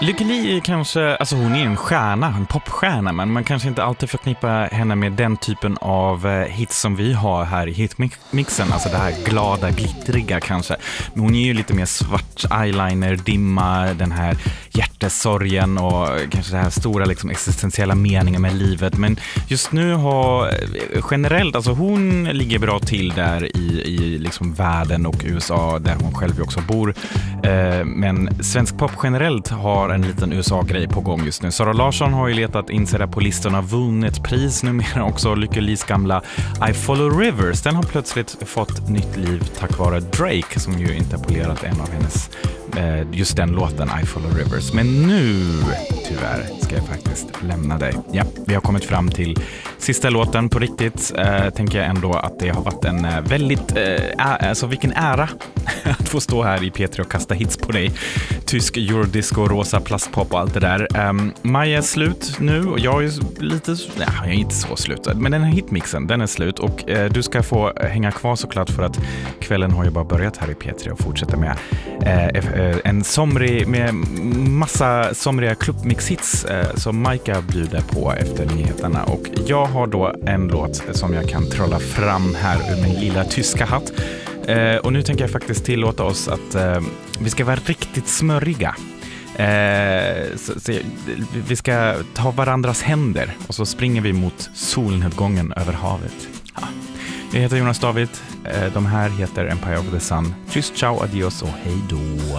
Lykke Li är kanske, alltså hon är en stjärna, en popstjärna, men man kanske inte alltid förknippar henne med den typen av hits som vi har här i hitmixen, alltså det här glada, glittriga kanske. Men hon är ju lite mer svart eyeliner, dimma, den här hjärtesorgen och kanske det här stora liksom existentiella meningen med livet. Men just nu har generellt, alltså hon ligger bra till där i liksom världen och USA där hon själv också bor. Men svensk pop generellt har en liten USA-grej på gång just nu. Sara Larsson har ju letat in sig där på listorna, vunnit pris numera också. Lykke Lis gamla I Follow Rivers, den har plötsligt fått nytt liv tack vare Drake som ju interpolerat en av hennes just den låten I Follow Rivers. Men nu, tyvärr, ska jag faktiskt lämna dig. Ja, vi har kommit fram till sista låten på riktigt. Tänker jag ändå att det har varit en väldigt, alltså vilken ära att få stå här i P3 och kasta hits på dig. Tysk eurodisco, rosa plastpop och allt det där. Maj är slut nu och jag är lite, jag är inte så slutad, men den här hitmixen, den är slut och du ska få hänga kvar såklart för att kvällen har ju bara börjat här i P3 och fortsätta med en somrig, med massa somriga klubbmixhits som Majka bjuder på efter nyheterna. Och jag har då en låt som jag kan trolla fram här ur min lilla tyska hatt. Och nu tänker jag faktiskt tillåta oss att vi ska vara riktigt smöriga. Så vi ska ta varandras händer och så springer vi mot solnedgången över havet. Ja. Jag heter Jonas David. De här heter Empire of the Sun. Tschüss, ciao, adios och hej då.